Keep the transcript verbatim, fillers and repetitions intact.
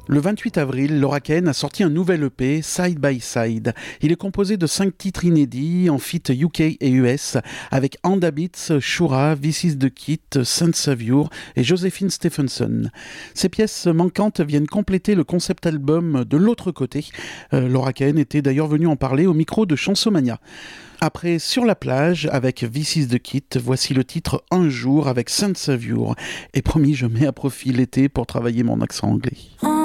Le vingt-huit avril, Laura Kane a sorti un nouvel E P, Side by Side. Il est composé de cinq titres inédits en feat U K et U S avec Anda Beats, Shura, This Is The Kit, Saint Savior et Josephine Stephenson. Ces pièces manquantes viennent compléter le concept album de l'autre côté. Euh, Laura Kane était d'ailleurs venue en parler au micro de Chansomania. Après Sur la plage avec This Is The Kit, voici le titre Un jour avec Saint Savior. Et promis, je mets à profit l'été pour travailler mon accent anglais.